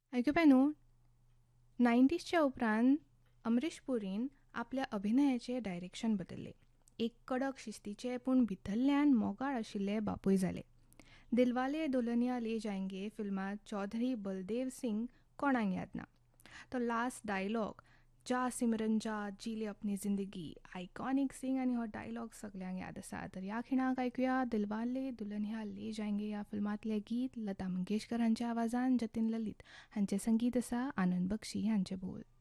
ऐकूपा न्हू 90sच्या उपरांत अमरीश पुरीन आपल्या अभिनयाचें डायरेक्शन बदललें. एक कडक शिस्तीचे पूण भितरल्यान मोगाळ आशिल्ले बापूय जाले. दिलवाले दुल्हनिया ले जाएंगे फिल्मांत चौधरी बलदेव सिंग कोणाक याद ना. तो लास्ट डायलॉग जा सिमरन जा जी ले अपनी जिंदगी आयकॉनिक सिंग आनी हो डायलॉग सगळ्यांक याद आसा. तर ह्या खिणाक ऐकुया दिलवाले दुल्हनिया ले जाएंगे ह्या फिल्मांतलें गीत लता मंगेशकर हांच्या आवाजान जतीन ललीत हांचें संगीत आसा आनंद बक्षी हांचे बोल.